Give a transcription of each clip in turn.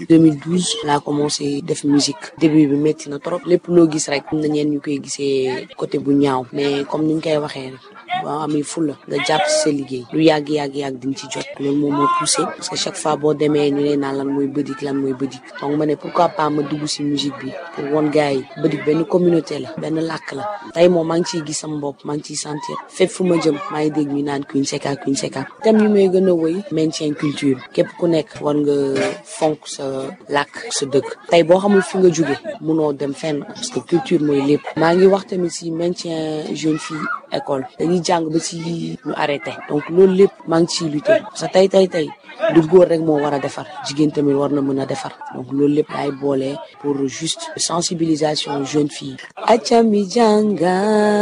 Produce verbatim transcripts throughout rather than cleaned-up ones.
deux mille douze laa commencé def musique début bi métti na trop lépp loo gis rek am na ñeen ñu koy gisee côté bu ñaaw mais comme ni ñu koy waxee rek boo amee fulla nga jàpp ci sa liggéey lu yàgg yàgg yàgg di nga ci jot loolu moom moo poussé parce que chaque fois boo demee ñu ne naan lan mooy bëdik lan mooy bëdik donc ma ne pourquoi pas ma dugg ci musique bi pour won gars yi bëdik benn communauté la benn làkk la tey moom maa ngi ciy gis sama bopp maa ngi ciy sentir fépp fu ma jëm maa ngi dégg ñu naan Queen Secka Queen Secka thème yi may gën a wëy maintien culture képp ku nekk war nga fonk sa làkk sa dëkk tey boo xamul fi nga jóge munoo dem fenn parce que culture mooy lépp maa ngi wax tamit ci maintien jeune fille école dañuy jàng ba ci ñu arrêté donc loolu lépp maa ngi ciy lutter parce que tey tey tey du góor rek moo war a defar jigéen tamit war na mën a defar donc loolu lépp laay boole pour juste sensibilisation jeune fille acca mi jànga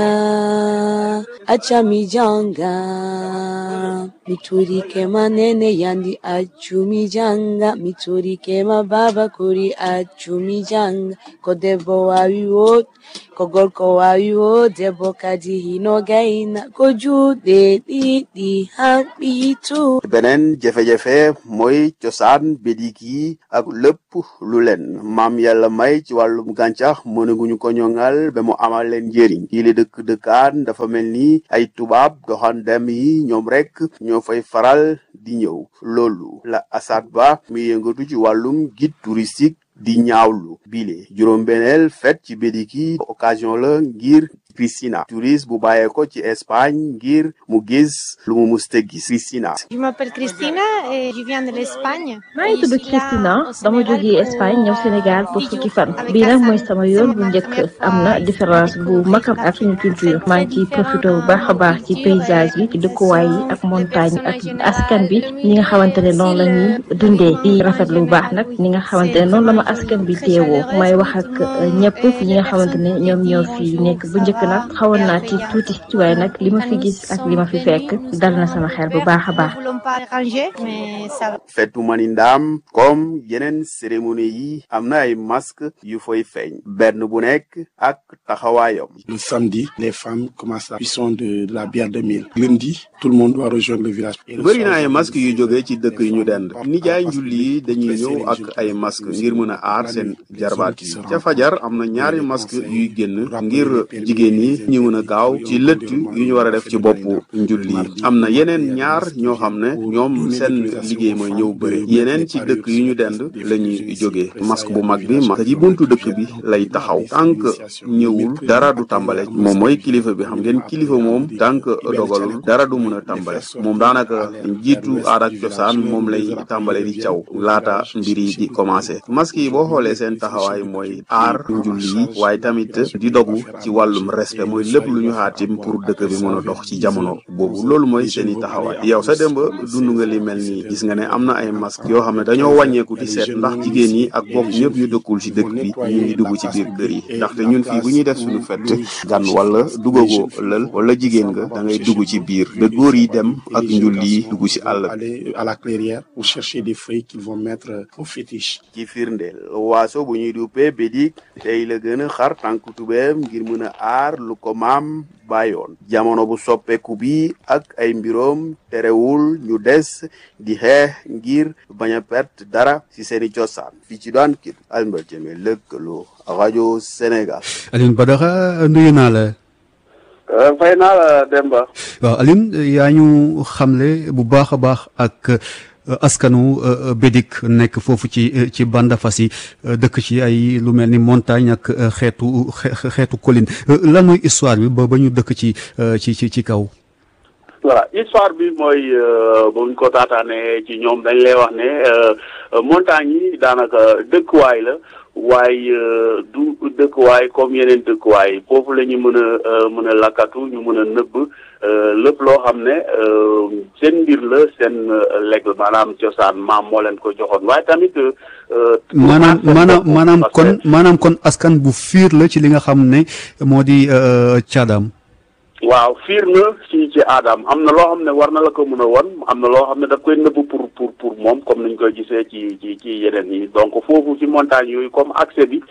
acca mi jànga mitori kema nene yandi accu mi jànga mitori kema baba kuri accu mi jànga ko debbo wawi wot ko gorko wawi wot debbo kadi hino gayna ko juuɗe ɗiɗi haɓitu. beneen jafe-jafe mooy cosaan bédik yi ak lépp lu leen maam yàlla may ci wàllum gàncax mënaguñu ko ñoŋal ba mu amal leen njëriñ yi li dëkk dëkkaan dafa mel ni ay tubaab doxandem yi ñoom rek ñoo fay faral di ñëw loolu la Assad Ba mi yëngatu ci wàllum guide touristique di ñaawlu bile juróom-beneel fête ci bédik yi occasion la ngir Cristina touriste bu bàyyee ko ci Espagne ngir mu gis lu mu muste gis Cristina. Je m'appelle Cristina et je viens de l'Espagne. maa ngi tudd Cristina dama jógee Espagne ñëw Sénégal pour fukki fan bii nag mooy sama yoon bu njëkk am na différence bu mag ak suñu culture maa ngi ciy profité bu baax a baax ci paysage bi dëkkuwaay yi ak montagne ak askan bi ñi nga xamante ne noonu la ñuy dundee di rafetlu bu baax nag ñi nga xamante ne noonu la ma askan bi teewoo may wax ak ñëpp ñi nga xamante ne ñoom ñoo fi nekk bu njëkk nag xawoon naa ci tuuti ci waaye nag li ma fi gis ak li ma fi fekk dal na sama xel bu baax a baax. fetu Manindaam comme yeneen cérémonie yi am na ay masque yu fay feeñ benn bu nekk ak taxawaayam. Le samedi les femmes commencent à cuisson de la bière de mil. Lundi tout le monde doit rejoindre le village. bëri na ay masque yu jógee ci dëkk yu ñu dend nijaay njulli yi dañuy ñëw ak ay masque ngir mën a aar seen jarbaat yi ca fajar am na ñaari masque yuy génn ngir jigéen ñi ñu mën a gaaw ci lëtt yu ñu war a def ci boppu njulli yi am na yeneen ñaar ñoo xam ne ñoom seen liggéey mooy ñëw bëri yeneen ci dëkk yu ñu dend la ñuy jógee masque bu mag bi masque ci buntu dëkk bi lay taxaw tànk ñëwul dara du tàmbale moom mooy kilifa bi xam ngeen kilifa moom tànk dogalul dara du mën a tàmbale moom daanaka njiitu aada ak cosaan moom lay tàmbale di caw laata mbir yi di commencé masque yi boo xoolee seen taxawaay mooy aar njulli yi waaye tamit di dogu ci wàllum respect mooy lépp lu ñu xaatim pour dëkk bi mën a dox ci jamono boobu loolu mooy seeni taxawaay yow sa démb dund nga li mel nii gis nga ne am na ay masque yoo xam ne dañoo wàññeeku di seet ndax jigéen ñi ak bokk ñëpp ñu dëkkul ci dëkk bi ñu ngi dugg ci biir kër yi ndaxte ñun fii bu ñuy def suñu fête gan wala duggagoo lël wala jigéen nga da ngay dugg ci biir ba góor yi dem ak njulli yi dugg ci àll bi à la clairière pour chercher des feuilles qu'ils vont mettre au fétiche. ci firndeel waaso bu ñuy duppee bédik tey la gën a xar tànk tubeem ngir mën a aar lu ko maam bàyyoon jamono bu soppeeku bi ak ay mbiroom terewul ñu des di xeex ngir bañ a perte dara ci seeni cosaan fii ci daan kii Alioune Jeme lëkkaloo rajo Sénégal. Alioune Badara nuyu naa la. fay naa la Demba. waaw Alioune yaa ñu xamle bu baax a baax ak. askanu bédik nekk foofu ci ci Bandafassi dëkk ci ay lu mel ni montagne ak xeetu xeetu colline lan mooy histoire bi ba ba ñu dëkk ci ci ci ci kaw. voilà histoire bi mooy buñ ko taataane ci ñoom dañ lay wax ne montagne yi daanaka dëkkuwaay la waaye du dëkkuwaay comme yeneen dëkkuwaay foofu la ñu mën a mën a lakkatu ñu mën a nëbb lépp loo xam ne seen mbir la seen lekk maanaam cosaan maam moo leen ko joxoon waaye tamit. maanaam maanaam maanaam kon maanaam kon askan bu fiir la ci li nga xam ne moo di caadaam. waaw fiir na ci ci aadam am na loo xam ne war na la ko mën a won am na loo xam ne daf koy nëbb pour pour pour moom comme niñ koy gisee ci ci ci yeneen yi donc foofu ci montagne yooyu comme accès bi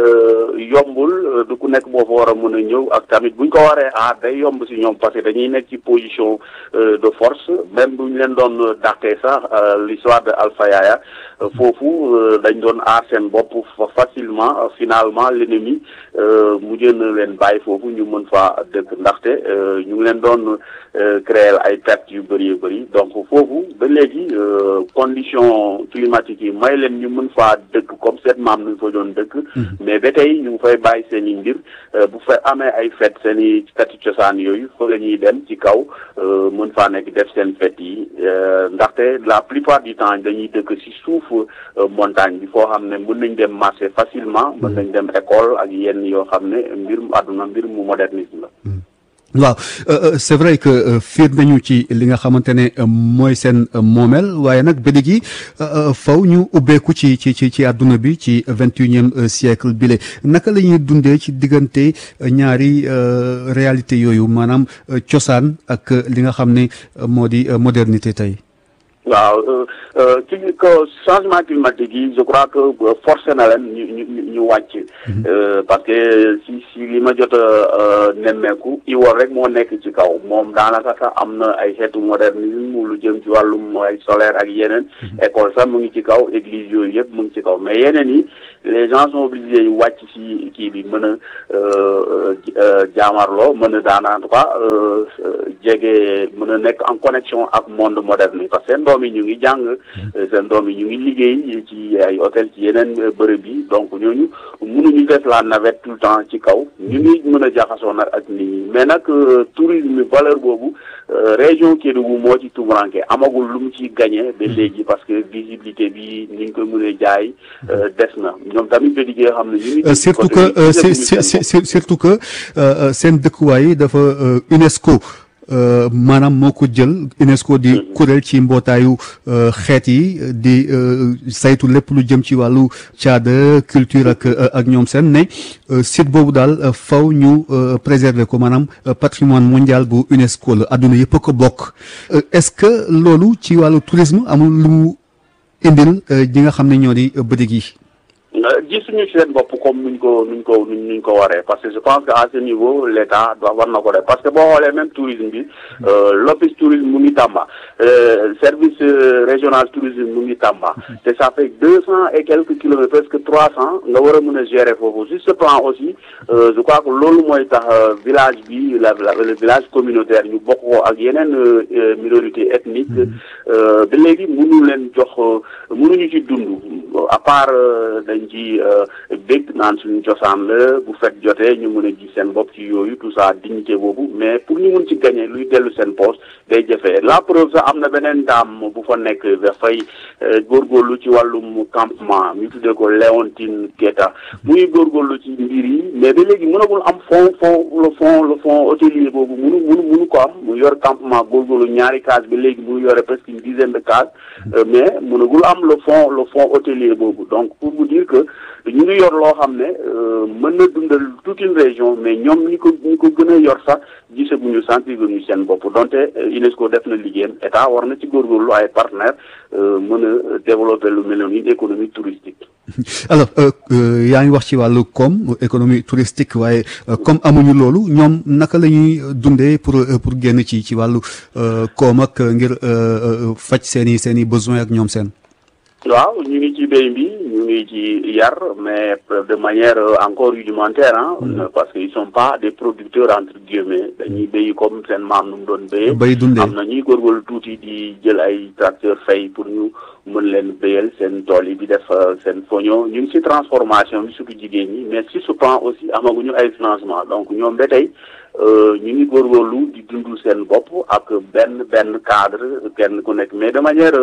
yombul du ku nekk boo fa war a mën a ñëw ak tamit buñ ko waree aar day yomb si ñoom parce que dañuy nekk ci position de force même buñ leen doon dàqee sax l'histoire de Alpha Yaya foofu dañ doon aar seen bopp facilement finalement l'ennemi mu jën leen bàyyi foofu ñu mën faa dëkk ndaxte ñu ngi leen doon créer ay pertes yu bëri yu bëri donc foofu ba léegi condition climatique yi may leen ñu mën faa dëkk comme seen maam nuñ fa doon dëkk mais ba tey ñu ngi fay bàyyi seen i mbir bu fa amee ay fête seen i fête cosaan yooyu fa la ñuy dem ci kaw mën faa nekk def seen fête yi ndaxte la plupart du temps dañuy dëkk ci suuf montagne bi foo xam ne mën nañ dem marché facilement mën nañ dem école ak yenn yoo xam ne mbir mu àdduna mbir mu modernisme la. waaw c'est vrai que fiir nañu ci li nga xamante ne mooy seen moomeel waaye nag ba léegi faw ñu ubbeeku ci ci ci ci àdduna bi ci vingt et unième siècle bile naka la ñuy dundee ci diggante ñaari réalité yooyu maanaam cosaan ak li nga xam ne moo di modernité tey. waaw ci ko changement climatique yi je crois que forcé na leen ñu ñu ñu wàcc parce que si si li ma jot a nemmeeku iwoor rek moo nekk ci kaw moom daanaka sax am na ay xeetu modernisme lu jëm ci wàllum ay solaire ak yeneen école sax mu ngi ci kaw église yooyu yëpp mu ngi ci kaw mais yeneen yi les gens sont obligés yu wàcc ci kii bi mën a jaamarloo mën a daan en tout cas jege mën a nekk en connexion ak monde moderne parce que seen doom yi ñu ngi jàng seen doom yi ñu ngi liggéey ci ay hôtel ci yeneen bërëb yi donc ñooñu mënuñu def la navette tout le temps ci kaw ñu ngi mën a jaxasoo nag ak nit ñi mais nag tourisme valeur boobu région Kédougou moo ci tumuranke amagul lu mu ci gagné ba léegi parce que visibilité bi ni ñu koy mënee jaay des na ñoom tamit ba liggéey xam ne ñu ngi surtout que surtout que seen dëkkuwaay dafa UNESCO maanaam moo ko jël UNESCO di kuréel ci mbootaayu xeet yi di saytu lépp lu jëm ci wàllu caada culture ak ak ñoom seen ne site boobu daal faw ñu préserver ko maanaam patrimoine mondial bu UNESCO la adduna yëpp a ko bokk est-ce que loolu ci wàllu tourisme amul lu mu indil ñi nga xam ne ñoo di bëdig yi gisuñu ci seen bopp comme nuñ ko nuñ ko nuñ ko waree parce que je pense que à ce niveau l'État doit war na ko def parce que boo xoolee même tourisme bi l'office tourisme mu ngi Tamba service régional tourisme mu ngi Tamba te ça fait deux cents et quelques kilomètres presque trois cents nga war a mën a gérer foofu sur ce plan aussi je crois que loolu mooy tax village bi la le village communautaire ñu bokk ko ak yeneen minorité ethnique ba léegi mënu leen jox mënuñu ci dund à part dañ ci bég naan suñu cosaan la bu fekk jotee ñu mën a gis seen bopp ci yooyu tout ça dignité boobu mais pour ñu mën ci gagner luy dellu seen poste day jafe la preuve sax am na beneen daam bu fa nekk dafay góorgóorlu ci wàllum campement ñu tuddee ko Léontine Keita muy góorgóorlu ci mbir yi mais ba léegi mënagul am fond fond le fond le fond hôtelier boobu mënu mënu mënu ko am mu yor campement góorgóorlu ñaari case ba léegi mu yore presque une dizaine de cases mais mënagul am le fond le fond hôtelier boobu donc pour vous dire que ñu ngi yor loo xam ne mën na dundal toute une région mais ñoom ñi ko ñi ko gën a yor sax gisaguñu sentir ñu seen bopp donte UNESCO def na liggéeyam état war na ci góorgóorlu ay partenaires mën a développer lu mel noonu une économie touristique. alors yaa ngi wax ci wàllu koom économie touristique waaye comme amuñu loolu ñoom naka la ñuy dundee pour pour génn ci ci wàllu koom ak ngir faj seen i seen i besoins ak ñoom seen. waaw ñu ngi ci béy bi ñu ngi ci yar mais de manière encore rudimentaire ah parce que ils sont pas des producteurs entre guillemets dañuy béy comme seen maam nu mu doon béyee bay dundee am na ñuy góorgóorlu tuuti di jël ay tracteurs fay pour ñu mën leen béyal seen tool yi di def seen foño ñu ngi ci transformation bi surtout jigéen ñi mais si ce plan aussi amaguñu ay financement donc ñoom ba tey ñu ngi góorgóorlu di dund seen bopp ak benn benn cadre kenn ku nekk mais de manière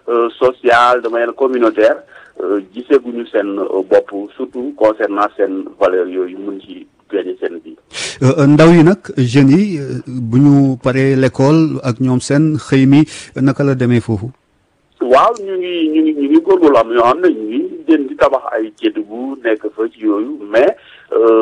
sociale de manière communautaire giseguñu seen bopp surtout concernant seen valeur yooyu mun ci gagner seen vie. ndaw yi nag jeunes yi bu ñu paree l'école ak ñoom seen xëy mi naka la demee foofu. waaw ñu ngi ñu ngi ñu ngi góorgóorlu am ñoo xam ne ñu ngi jën di tabax ay Kédougou nekk fa ci yooyu mais sur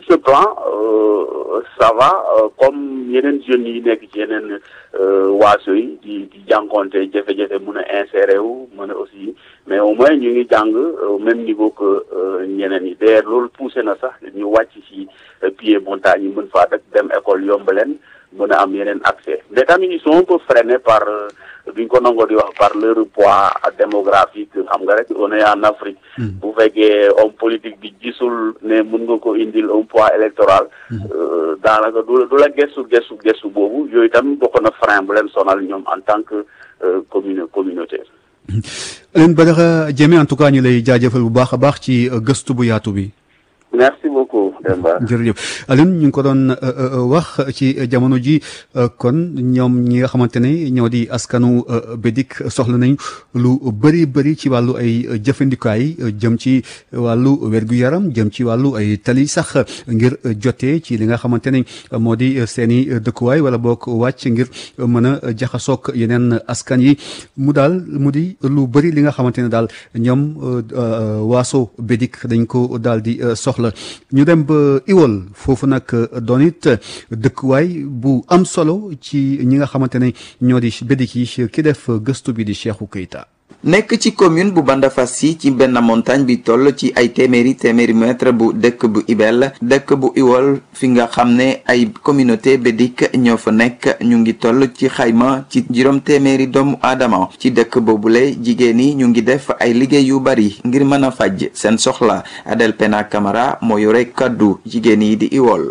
ce plan euh, ça va euh, comme yeneen jeunes yi nekk ci yeneen waaso yi di di jànkonte jafe-jafe mën a insérer wu mën a aussi mais au moins ñu ngi jàng au même niveau que ñeneen yi d'ailleurs loolu poussé na sax ñu wàcc ci pied montagne yi mën faa def dem école yomb leen mën a am yeneen accès mais tamit ils sont un peu freinés par duñ ko nangoo di wax par leur poids démographique xam nga rek on est en Afrique. bu fekkee homme politique bi gisul ne mën nga ko indil un poids électoral. daanaka du du la gëstu gëstu gëstu boobu yooyu tamit bokk na frein bu leen sonal ñoom en tant que commune communauté. Alioune Badara Diémé en tout cas ñu lay jaajëfal bu baax a baax ci gëstu bu yaatu bi. merci beaucoup Demba. jërëjëf Alioune ñu ngi ko doon wax ci jamono ji kon ñoom ñi nga xamante ne ñoo di askanu Bédik soxla nañ lu bëri bëri ci wàllu ay jëfandikaay jëm ci wàllu wér-gu-yaram jëm ci wàllu ay tali sax ngir jotee ci li nga xamante ne moo di seen i dëkkuwaay wala boog wàcc ngir mën a jaxasoog yeneen askan yi mu daal mu di lu bëri li nga xamante ne daal ñoom waaso Bédik dañ ko daal di soxla. ñu dem ba Iwol foofu nag doon it dëkkuwaay bu am solo ci ñi nga xamante ne ñoo di Bédik yi ki def gëstu bi di Cheikhou Keita. nekk ci commune bu Bandafassi ci benn montagne bi toll ci ay téeméeri téeméeri mètre bu dëkk bu Ibel dëkk bu Iwol fi nga xam ne ay communauté Bédik ñoo fa nekk ñu ngi toll ci xayma ci juróom téeméeri doomu aadama ci dëkk boobule jigéen yi ñu ngi def ay liggéey yu bari ngir mën a faj seen soxla Adel Pena Camara moo yore kaddu jigéen yi di Iwol.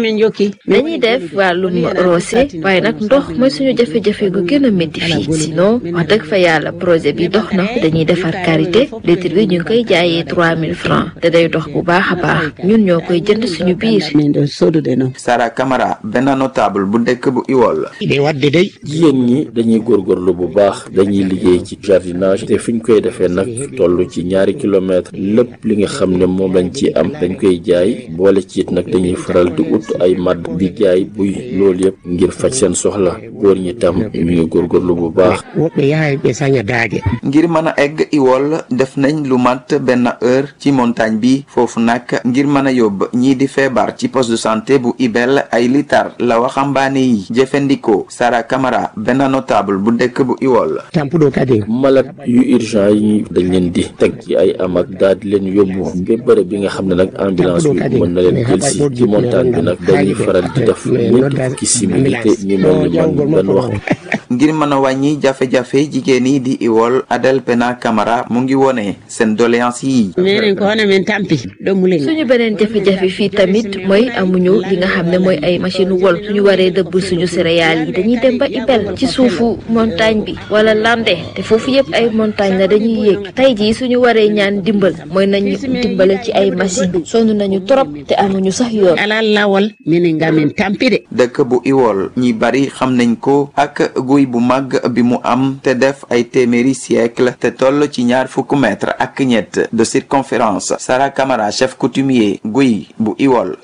dañuy def wàllum roose waaye nag ndox mooy suñu jafe-jafe gu gën a métti fii sinon wax dëgg fa yàlla projet bi dox na dañuy defar karité litre bi ñu ngi koy jaayee trois mille francs te day dox bu baax a baax ñun ñoo koy jënd suñu biir. Sara Camara benn notable bu dëkk bu Iwol. jigéen ñi dañuy góorgóorlu bu baax dañuy liggéey ci jardinage te fi ñu koy defee nag toll ci ñaari kilomètre lépp li nga xam ne moom lañ ci am dañ koy jaay boole ci it nag dañuy faral di ut ay madd di jaay buy loolu yëpp ngir faj seen soxla góor ñi tam ñu ngi góorgóorlu bu baax. ngir mën a egg Iwol def nañ lu mat benn heure ci montagne bi foofu nag ngir mën a yóbbu ñii di feebar ci poste de santé bu Ibel ay litar la waxambaane yi jëfandikoo. Sara Camara benn notable bu dëkk bu Iwol. malade yu urgent yi dañ leen di teg ci ay amak daal di leen yóbbu ba bërëb bi nga xam ne nag ambulance bi mën na leen jël si ci montagne bi nag dañuy faral di def ñeenti fukki simili te ñu mel ni man benn waxtu. ngir mën a wàññi jafe-jafe jigéen yi di Iwol Adel Pena Camara mu ngi wone seen doléance yi. suñu beneen jafe-jafe fii tamit mooy amuñu li nga xam ne mooy ay machine wol suñu waree dëbb suñu céréales yi dañuy dem ba Ibel ci suufu montagne bi wala Landé te foofu yëpp ay montagne la dañuy yéeg tey jii suñu waree ñaan dimbal mooy nañu dimbale ci ay machine sonn nañu trop te amuñu sax yoon. dëkk bu Iwol ñi bari xam nañ ko ak guy bu mag bi mu am te def ay téeméeri siècle te toll ci ñaar fukki mètre ak ñett de circonférence. Sara Camara chef coutumier guy bu Iwol.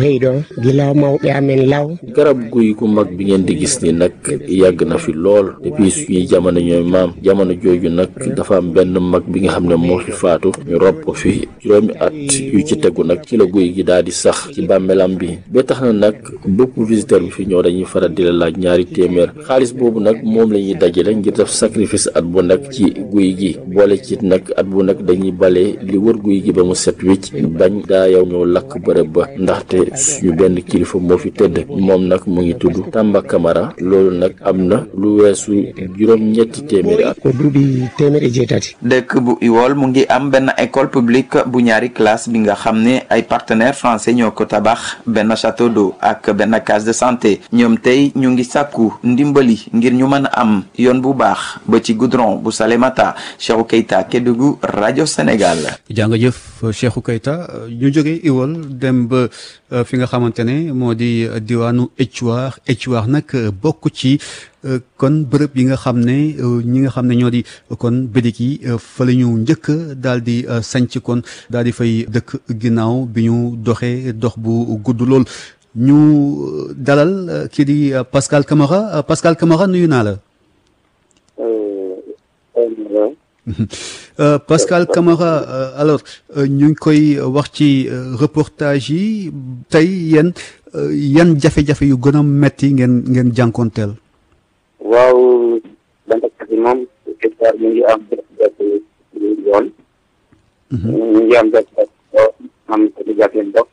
garab guy gu mag bi ngeen di gis ni nag yàgg na fi lool depuis suñuy jamono ñooy maam jamono jooju nag dafa am benn mag bi nga xam ne moo fi faatu ñu rob ko fi juróomi at yu ci tegu nag ci la guy gi daal di sax ci bàmmeelam bi ba tax na nag bépp visiteur bi fi ñëw dañuy faral di la laaj ñaari téeméer xaalis boobu nag moom la ñuy dajale ngir def sacrifice at bu nekk ci guy gi boole ci nag at bu nekk dañuy bale li wër guy gi ba mu set wicc bañ daa yow ñoo lakk bërëb ba ndaxte suñu benn kilifa moo fi tëdd moom nag mu ngi tudd Tamba Camara loolu nag am na lu weesu juróom-ñetti téeméeri at. dëkk bu Iwol mu ngi am benn école publique bu ñaari classe bi nga xam ne ay partenaires français ñoo ko tabax benn château d'eau ak benn case de santé ñoom tey ñu ngi sàkku ndimbali ngir ñu mën a am yoon bu baax ba ci goudron bu Salémata. Cheikhou Keita Kédougou rajo Sénégal. jàngajëf Cheikhou Keita ñu jógee Iwol dem ba fi nga xamante ne moo di diwaanu Éthiouar Éthiouar nag bokk ci kon bërëb yi nga xam ne ñi nga xam ne ñoo di kon Bédik yi fa la ñu njëkk daal di sanc kon daal di fay dëkk ginnaaw bi ñu doxee dox bu gudd lool ñu dalal kii di Pascal Camara Pascal Camara nuyu naa la. Euh, Pascal Camara euh, alors ñu ngi koy wax ci reportage yi tey yéen yan jafe-jafe yu gën a metti ngeen ngeen jànkoonteel. waaw bandakat yi moom hectare ñu ngi am jafe-jafe yoon. ñu ngi am jafe-jafe am jafe-jafe ndox.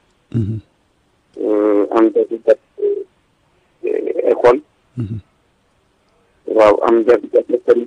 am jafe-jafe école. waaw am jafe-jafe tamit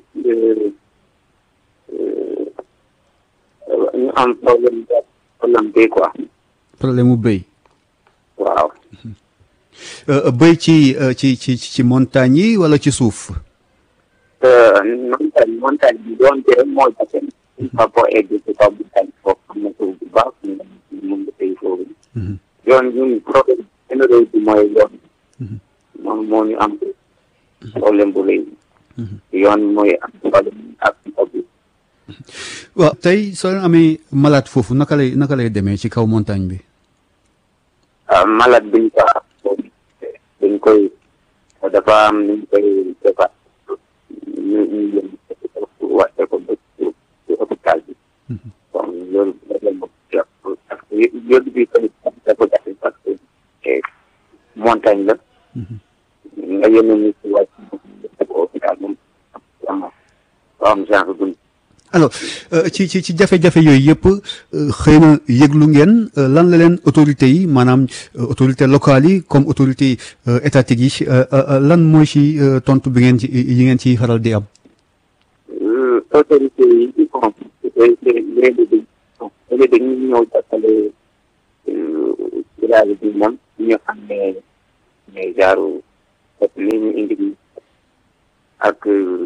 ñu am problème problème béy quoi. problème mu béy. waaw. béy ci ci ci ci montagne yi wala ci suuf. montagne montagne bi doon jërëm mooy jafe. il faut boo egg ci kaw montagne foofu am na suuf bu baax ñu mun nga béy foofu. yoon ñun problème général bi mooy yoon. moom moo ñu am problème bu rëy. yoon mooy am problème ak ndox bi. waaw tey soo leen amee malade foofu naka lay naka lay demee ci kaw montagne bi. malade bi ñu ko dañ koy dafa am nu ñu koy defar ñu ñu yëm wàcce ko ba ci hôpital bi. bon loolu problème boobu parce que yoon bi tamit dafa jafe parce que montagne la. nga yéene nit ci wàcc ko hôpital moom am am genre dund. alors ci ci ci jafe-jafe yooyu yëpp xëy na yëglu ngeen lan la leen autorités yi maanaam autorités locales yi comme autorités étatiques yi lan mooy ci tontu bi ngeen ci yi ngeen ciy faral di am. autorités yi bon léegi léegi dañuy ñëw jàppale village bi moom ñu xam ne ne genre ni ñu indi ak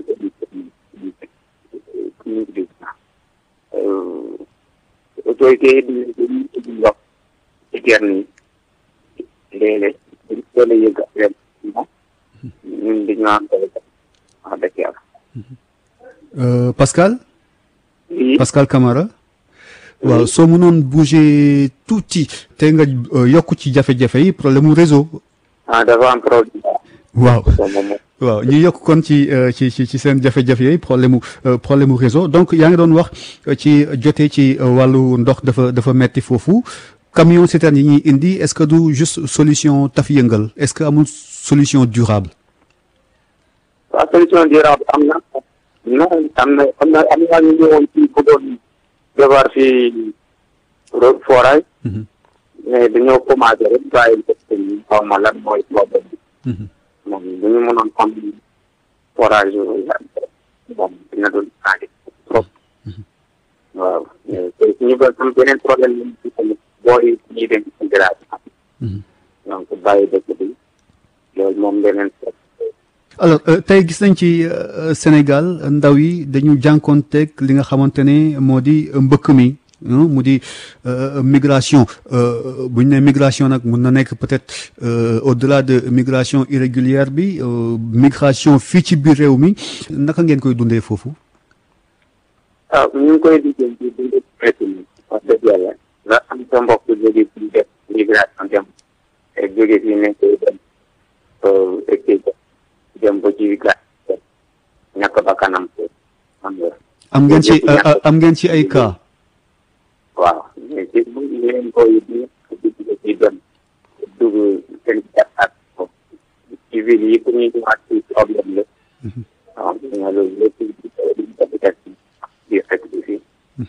autorité yi dañuy dañuy ndox ci gerte yi léeg-léeg dañu teel a yëg affaire bi ñun dañoo am wax dëgg yàlla. Pascal. oui Pascal Camara. waaw soo mënoon bouger tuuti te nga yokk ci jafe-jafe yi problème mu réseau. ah dafa am problème. waaw waaw ñu yokk kon ci ci ci ci seen jafe-jafe yi problème mu problème mu réseau donc yaa ngi doon wax ci jotee ci wàllu ndox dafa dafa metti foofu camion citerne yi ñuy indi est-ce que du juste solution taf yëngal est-ce que amul solution durable. waaw solution durable am na non am na am na am na ñu ñëwoon ci bëggoon defar fii forage. mais dañoo commencé rek bàyyi ko xaw ma lan mooy problème bi. moom bu ñu mënoon xam forage moom dina doon changé trop. waaw te suñu ba am beneen problème lañ ci tamit booy ñuy dem ci village. donc bàyyi dëkk bi loolu moom beneen. alors tey gis nañ ci Sénégal ndaw yi dañu jànkoonteeg li nga xamante ne moo di mbëkk mi. mu di migration bu ñu nee migration nag mun na nekk peut-être au-delà de migration irrégulière bi migration fii ci biir réew mi naka ngeen koy dundee foofu. ah ñu ngi koy dundee ci dundee presque wax dëgg yàlla nga am sa mbokk jóge fii def migration dem et jóge fii nekk dem et dem ba ci gàtt ñàkk ba kanam xam nga. am ngeen ci am ngeen ci ay cas. waaw mais ci bu ñu leen koy ci dem dugg seen at ci ville yi pour ñu ñëwaat ci problème la. waaw loolu lépp di fekk bi fii.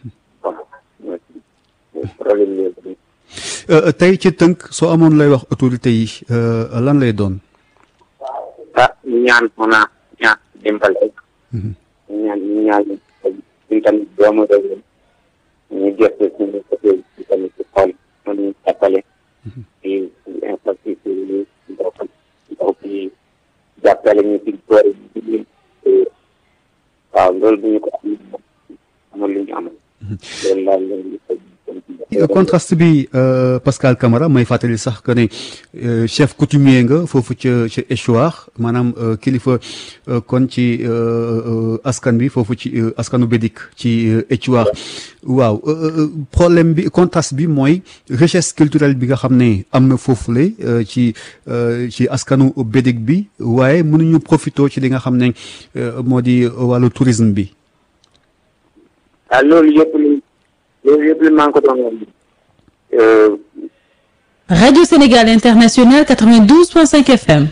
problème la. tey ci tënk soo amoon lay wax autorité yi lan lay doon. ah ñaan mën a ñaan dimbale. ñaan ñaan ñu tamit doomu réew ñu gerte suñu côté ci tamit ci xool mën ñu jàppale ci infrastructure yi ndox ndox bi jàppale ñu ci boori bi waaw loolu bu ñu ko am amul lu ñu amal loolu laal leen contraste bi Pascal Camara may fàttali sax que ne chef coutumier nga foofu ca ca Échoir maanaam kilifa kon ci askan bi foofu ci askanu Bédik ci Échoir waaw problème bi contraste bi mooy richesse culturelle bi nga xam ne am na foofule ci ci askanu Bédik bi waaye mënuñu profité ci li nga xam ne moo di wàllu tourisme bi. ah loolu yëpp li loolu yëpp li maa ngi ko doon Radio Sénégal International quatre-vingt-douze point cinq F M.